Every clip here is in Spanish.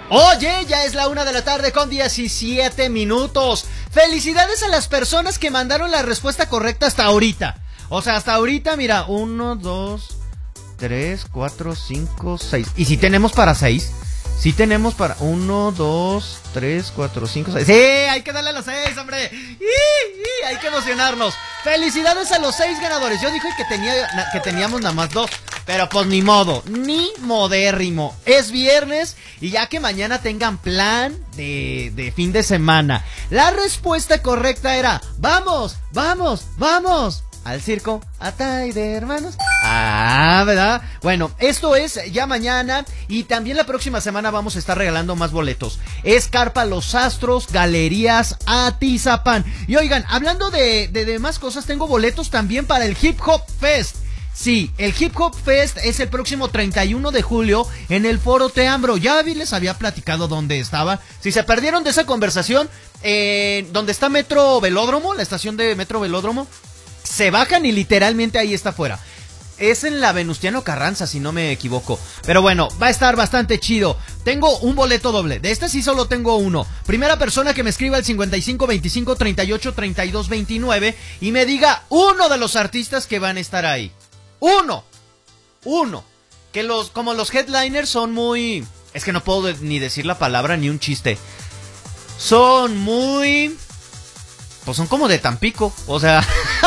Oye, ya es la 1 de la tarde con 17 minutos. Felicidades a las personas que mandaron la respuesta correcta hasta ahorita. O sea, hasta ahorita, mira, 1, 2, 3, 4, 5, 6. ¿Y si tenemos para 6? Sí tenemos para 1, 2, 3, 4, 5, 6. Sí, hay que darle a los 6, hombre. Hay que emocionarnos. Felicidades a los 6 ganadores. Yo dije que teníamos nada más 2. Pero pues ni modo, ni modérrimo. Es viernes y ya que mañana tengan plan de fin de semana. La respuesta correcta era: vamos, vamos, vamos al circo Atay de hermanos. ¿Verdad? Bueno, esto es ya mañana y también la próxima semana vamos a estar regalando más boletos. Es Carpa Los Astros, Galerías Atizapán. Y oigan, hablando de más cosas, tengo boletos también para el Hip Hop Fest. Sí, el Hip Hop Fest es el próximo 31 de julio en el Foro Teambro. Ya les había platicado dónde estaba. Si se perdieron de esa conversación, donde está Metro Velódromo, la estación de Metro Velódromo, se bajan y literalmente ahí está afuera. Es en la Venustiano Carranza, si no me equivoco. Pero bueno, va a estar bastante chido. Tengo un boleto doble. De este sí solo tengo uno. Primera persona que me escriba al 55 25 38 32 29 y me diga uno de los artistas que van a estar ahí. Uno. Que como los headliners son muy... Es que no puedo ni decir la palabra ni un chiste. Son muy... Pues son como de Tampico. O sea...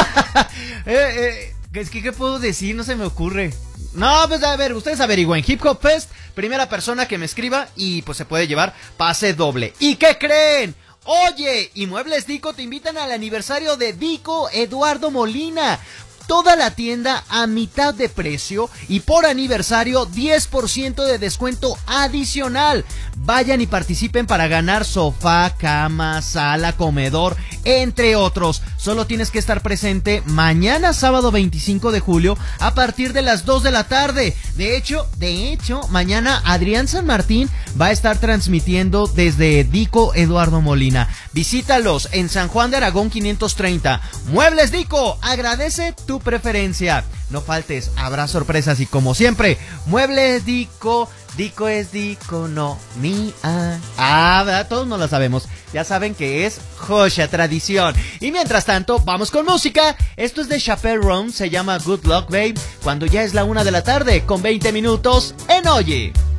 es que ¿qué puedo decir? No se me ocurre. No, pues a ver, ustedes averigüen. Hip Hop Fest, primera persona que me escriba y pues se puede llevar pase doble. ¿Y qué creen? Oye, y Muebles Dico te invitan al aniversario de Dico Eduardo Molina. Toda la tienda a mitad de precio y por aniversario 10% de descuento adicional. Vayan y participen para ganar sofá, cama, sala, comedor, entre otros. Solo tienes que estar presente mañana sábado 25 de julio a partir de las 2 de la tarde. De hecho, mañana Adrián San Martín va a estar transmitiendo desde Dico Eduardo Molina. Visítalos en San Juan de Aragón 530. Muebles Dico, agradece tu preferencia. No faltes, habrá sorpresas y como siempre, Muebles Dico, Dico es Dico, no mía. ¿Verdad? Todos no lo sabemos. Ya saben que es joya tradición. Y mientras tanto, vamos con música. Esto es de Chappelle Roan, se llama Good Luck Babe. Cuando ya es la 1 de la tarde con 20 minutos en Oye.